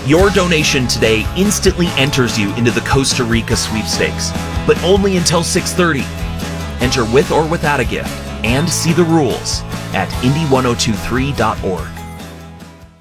Your donation today instantly enters you into the Costa Rica sweepstakes, but only until 6:30. Enter with or without a gift and see the rules at indy1023.org.